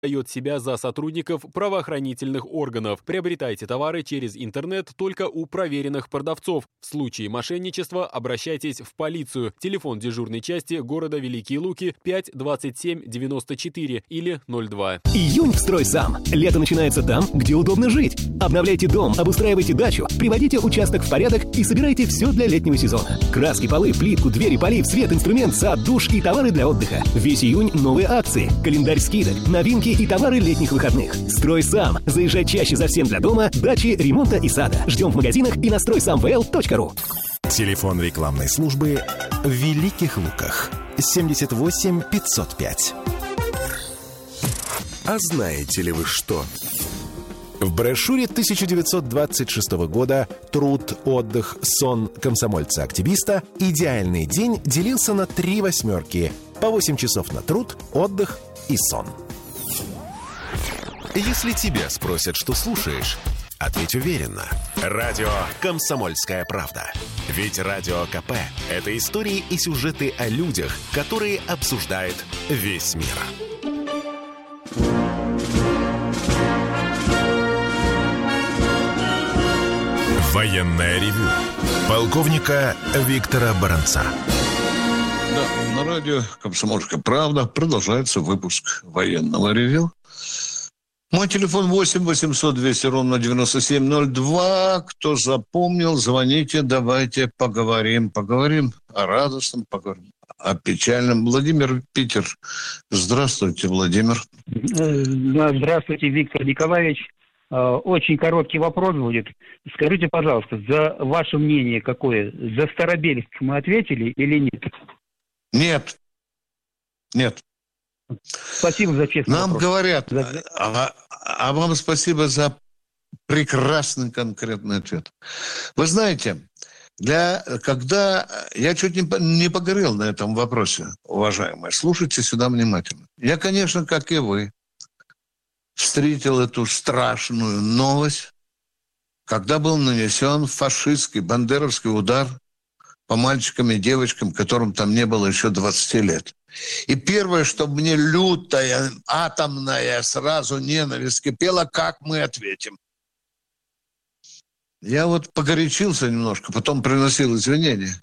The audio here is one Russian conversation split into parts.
дает себя за сотрудников правоохранительных органов. Приобретайте товары через интернет только у проверенных продавцов. В случае мошенничества обращайтесь в полицию. Телефон дежурной части города Великие Луки 5 27 94 или 02. Июнь в «Стройсам». Лето начинается там, где удобно жить. Обновляйте дом, обустраивайте дачу, приводите участок в порядок и собирайте все для летнего сезона. Краски, полы, плитку, двери, полив, свет, инструмент, сад, душ и товары для отдыха. Весь июнь новые акции, календарь скидок, новинки и товары летних выходных. «Стройсам». Заезжай чаще за всем для дома, дачи, ремонта и сада. Ждем в магазинах и на стройсамвл.ру. Телефон рекламной службы в Великих Луках 78 505. А знаете ли вы что? В брошюре 1926 года «Труд, отдых, сон комсомольца-активиста» идеальный день делился на 3 восьмерки. По 8 часов на труд, отдых и сон. Если тебя спросят, что слушаешь, ответь уверенно. Радио «Комсомольская правда». Ведь Радио КП – это истории и сюжеты о людях, которые обсуждает весь мир. Военное ревю полковника Виктора Баранца. Да, на радио «Комсомольская правда» продолжается выпуск военного ревю. Мой телефон 8 800 200 ровно 9702. Кто запомнил, звоните, давайте поговорим. Поговорим о радостном, поговорим о печальном. Владимир, Питер. Здравствуйте, Владимир. Здравствуйте, Виктор Николаевич. Очень короткий вопрос будет. Скажите, пожалуйста, за ваше мнение какое? За Старобельск мы ответили или нет? Нет. Нет. Спасибо за честный Нам вопрос. говорят, а вам спасибо за прекрасный конкретный ответ. Вы знаете, когда я чуть не погорел на этом вопросе, уважаемые, слушайте сюда внимательно. Я, конечно, как и вы, встретил эту страшную новость, когда был нанесен фашистский, бандеровский удар по мальчикам и девочкам, которым там не было еще 20 лет. И первое, что мне лютая, атомная сразу ненависть кипела, как мы ответим. Я вот погорячился немножко, потом приносил извинения.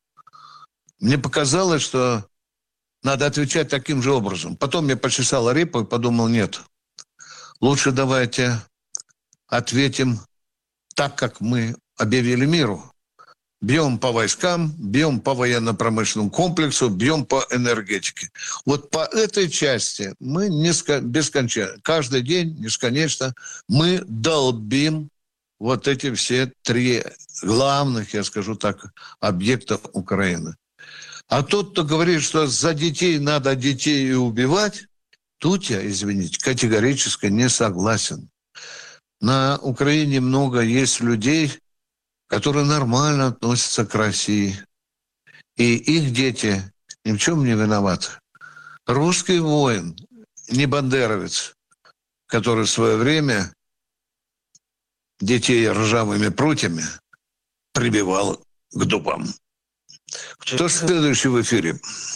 Мне показалось, что надо отвечать таким же образом. Потом я почесал репу и подумал, нет, лучше давайте ответим так, как мы объявили миру. Бьем по войскам, бьем по военно-промышленному комплексу, бьем по энергетике. Вот по этой части мы бесконечно, каждый день, бесконечно, мы долбим вот эти все 3 главных, я скажу так, объекта Украины. А тот, кто говорит, что за детей надо детей и убивать, тут я, извините, категорически не согласен. На Украине много есть людей, которые нормально относятся к России. И их дети ни в чем не виноваты. Русский воин, не бандеровец, который в свое время детей ржавыми прутьями прибивал к дубам. Кто следующий в эфире?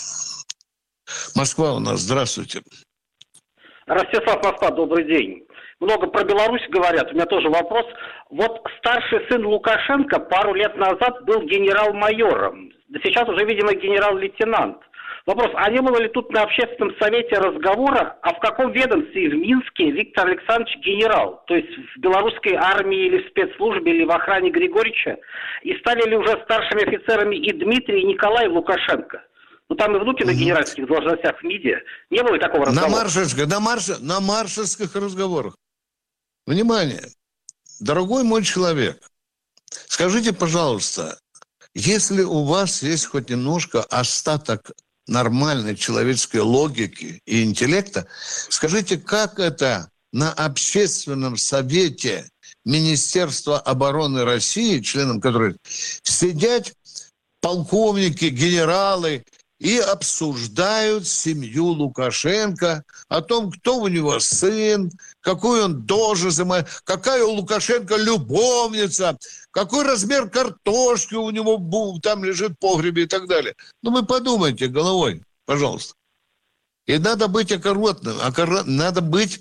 Москва у нас, здравствуйте. Ростислав, Москва, добрый день. Много про Беларусь говорят, у меня тоже вопрос. Вот старший сын Лукашенко пару лет назад был генерал-майором, да сейчас уже, видимо, генерал-лейтенант. Вопрос, а не было ли тут на общественном совете разговора, а в каком ведомстве в Минске Виктор Александрович генерал? То есть в белорусской армии или в спецслужбе, или в охране Григорьевича? И стали ли уже старшими офицерами и Дмитрий, и Николай Лукашенко? Ну, там и внуки на генеральских должностях в МИДе. Не было ли такого разговора? На маршальских разговорах. Внимание, дорогой мой человек, скажите, пожалуйста, если у вас есть хоть немножко остаток нормальной человеческой логики и интеллекта, скажите, как это на общественном совете Министерства обороны России, членом которой сидят полковники, генералы, и обсуждают семью Лукашенко, о том, кто у него сын, какую он должность занимает, какая у Лукашенко любовница, какой размер картошки у него там лежит в погребе и так далее. Ну, вы подумайте головой, пожалуйста. И надо быть аккуратным, надо быть